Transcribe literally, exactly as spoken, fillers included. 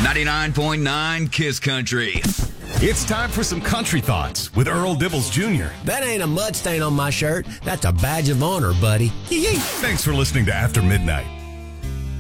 ninety-nine point nine Kiss Country. It's time for some country thoughts with Earl Dibbles Junior That ain't a mud stain on my shirt. That's a badge of honor, buddy. Thanks for listening to After Midnight.